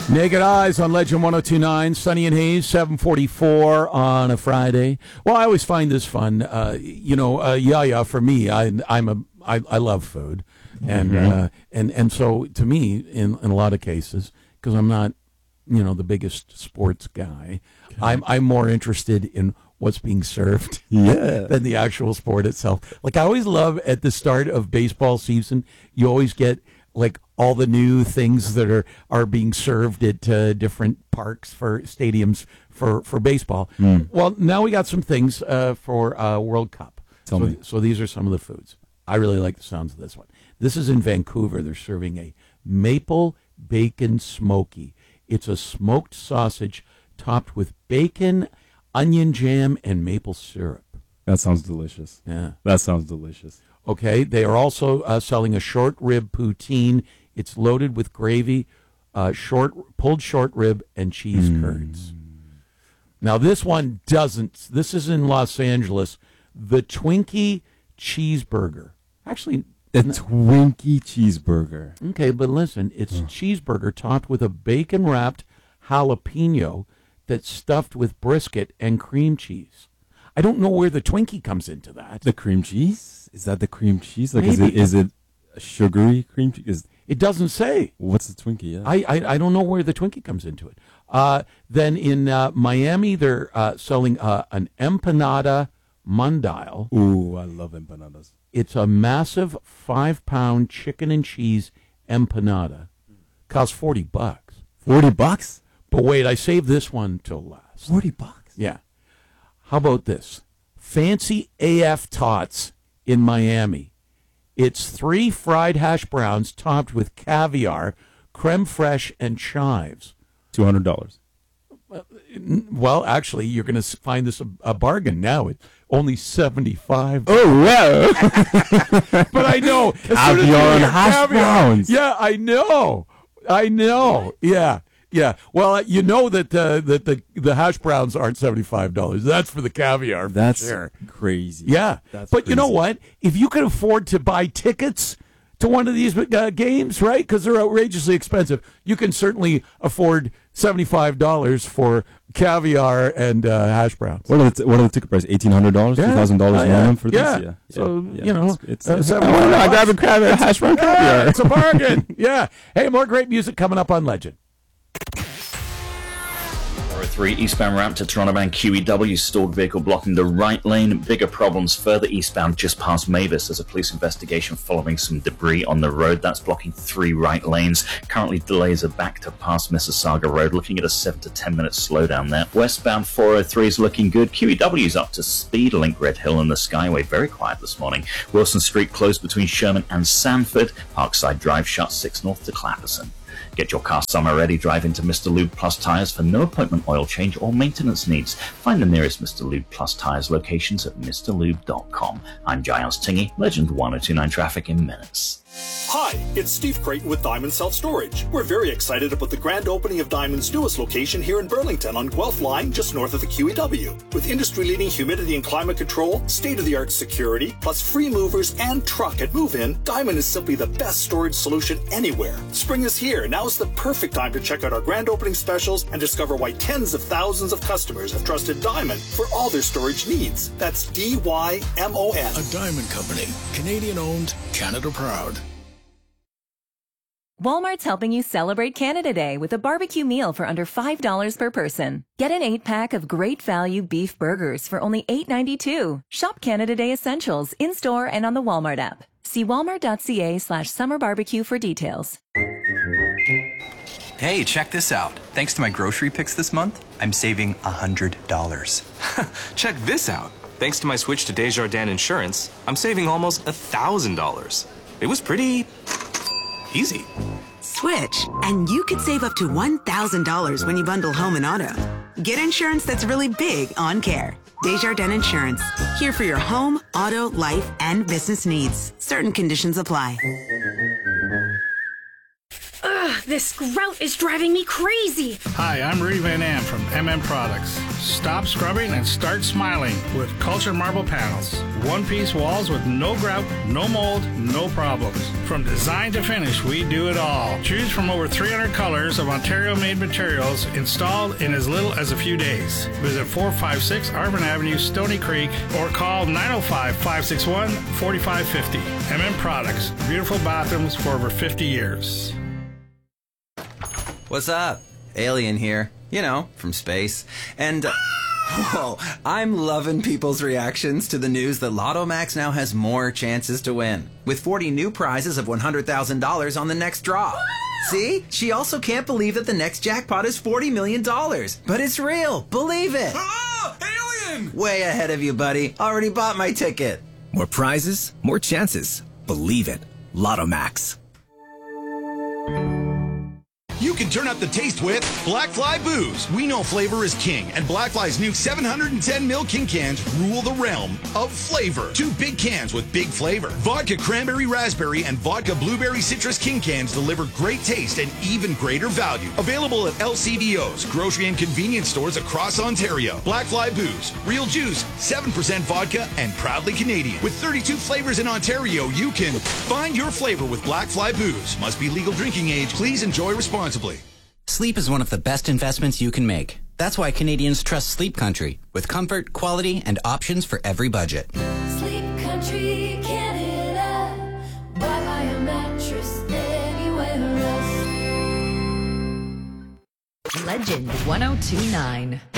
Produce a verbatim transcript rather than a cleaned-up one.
Naked Eyes on Legend one oh two point nine, Sunny and Haze, seven forty-four on a Friday. Well, I always find this fun. Uh, you know, uh, yeah, yeah, for me, I, I'm a, I, I love food. And, mm-hmm. uh, and, and so to me, in, in a lot of cases, because I'm not, you know, the biggest sports guy, okay. I'm, I'm more interested in what's being served yeah. than the actual sport itself. Like I always love at the start of baseball season, you always get like all the new things that are, are being served at uh, different parks for stadiums for, for baseball. Mm. Well, now we got some things uh, for uh, World Cup. Tell so, me. so these are some of the foods. I really like the sounds of this one. This is in Vancouver. They're serving a maple bacon smoky. It's a smoked sausage topped with bacon, onion jam, and maple syrup. That sounds delicious. Yeah. That sounds delicious. Okay, they are also uh, selling a short rib poutine. It's loaded with gravy, uh, short pulled short rib, and cheese mm. curds. Now, this one doesn't. This is in Los Angeles. The Twinkie cheeseburger. Actually, the Twinkie cheeseburger. Okay, but listen, it's oh. cheeseburger topped with a bacon-wrapped jalapeno that's stuffed with brisket and cream cheese. I don't know where the Twinkie comes into that. The cream cheese? Is that the cream cheese? Like, is it is it a sugary cream cheese? Is, it doesn't say. What's the Twinkie? Yeah. I, I I don't know where the Twinkie comes into it. Uh, then in uh, Miami, they're uh, selling uh, an empanada mundial. Ooh, I love empanadas. It's a massive five-pound chicken and cheese empanada. Costs forty bucks. Forty bucks? But wait, I saved this one till last. Forty bucks? Yeah. How about this? Fancy A F Tots in Miami. It's three fried hash browns topped with caviar, creme fraiche, and chives. Two hundred dollars. Well, actually, you're going to find this a, a bargain now. It's only seventy-five. Oh, wow. But I know. Caviar and hash browns. Yeah, I know. I know. Yeah. Yeah, well, you know that uh, that the the hash browns aren't seventy-five dollars. That's for the caviar. For That's sure. crazy. Yeah, That's but crazy. You know what? If you can afford to buy tickets to one of these uh, games, right? Because they're outrageously expensive, you can certainly afford seventy-five dollars for caviar and uh, hash browns. What are the t- what are the ticket prices? Eighteen hundred dollars, yeah. two thousand dollars uh, yeah. for yeah. this. Yeah. So yeah. you know, it's, uh, it's uh, I grab a caviar, hash brown caviar. Yeah, it's a bargain. Yeah. Hey, more great music coming up on Legend. Three eastbound ramp to Toronto bound Q E W, stored vehicle blocking the right lane. Bigger problems further eastbound just past Mavis. There's a police investigation following some debris on the road. That's blocking three right lanes. Currently delays are back to past Mississauga Road, looking at a seven to ten minute slowdown there. Westbound four oh three is looking good. Q E W's up to speed. Link Red Hill and the Skyway very quiet this morning. Wilson Street closed between Sherman and Sanford. Parkside Drive shut six north to Clapperson. Get your car summer ready. Drive into Mister Lube Plus Tires for no appointment oil change or maintenance needs. Find the nearest Mister Lube Plus Tires locations at Mr Lube dot com. I'm Giles Tingy, Legend one oh two point nine traffic in minutes. Hi, it's Steve Creighton with Diamond Self-Storage. We're very excited about the grand opening of Diamond's newest location here in Burlington on Guelph Line, just north of the Q E W. With industry-leading humidity and climate control, state-of-the-art security, plus free movers and truck at move-in, Diamond is simply the best storage solution anywhere. Spring is here. Now is the perfect time to check out our grand opening specials and discover why tens of thousands of customers have trusted Diamond for all their storage needs. That's D Y M O N. A Diamond Company. Canadian-owned, Canada proud. Walmart's helping you celebrate Canada Day with a barbecue meal for under five dollars per person. Get an eight-pack of great value beef burgers for only eight ninety-two. Shop Canada Day Essentials in-store and on the Walmart app. See walmart.ca slash summer barbecue for details. Hey, check this out. Thanks to my grocery picks this month, I'm saving one hundred dollars. Check this out. Thanks to my switch to Desjardins Insurance, I'm saving almost one thousand dollars. It was pretty easy. Switch, and you could save up to one thousand dollars when you bundle home and auto. Get insurance that's really big on care. Desjardins Insurance, here for your home, auto, life, and business needs. Certain conditions apply. Ugh, this grout is driving me crazy. Hi, I'm Rudy Van Am from M M Products. Stop scrubbing and start smiling with Culture Marble Panels. One-piece walls with no grout, no mold, no problems. From design to finish, we do it all. Choose from over three hundred colors of Ontario-made materials installed in as little as a few days. Visit four five six Arvin Avenue, Stony Creek, or call nine oh five, five six one, four five five oh. M M Products. Beautiful bathrooms for over fifty years. What's up? Alien here. You know, from space. And, uh, whoa, I'm loving people's reactions to the news that Lotto Max now has more chances to win, with forty new prizes of one hundred thousand dollars on the next draw. See? She also can't believe that the next jackpot is forty million dollars. But it's real. Believe it. Ah! Alien! Way ahead of you, buddy. Already bought my ticket. More prizes, more chances. Believe it. Lotto Max. You can turn up the taste with Black Fly Booze. We know flavor is king, and Black Fly's new seven hundred ten milliliter king cans rule the realm of flavor. Two big cans with big flavor. Vodka Cranberry Raspberry and Vodka Blueberry Citrus king cans deliver great taste and even greater value. Available at L C B Os, grocery and convenience stores across Ontario. Black Fly Booze. Real juice, seven percent vodka, and proudly Canadian. With thirty-two flavors in Ontario, you can find your flavor with Black Fly Booze. Must be legal drinking age. Please enjoy responsibly. Sleep is one of the best investments you can make. That's why Canadians trust Sleep Country, with comfort, quality, and options for every budget. Sleep Country, Canada. Buy my a mattress anywhere else. Legend one oh two nine.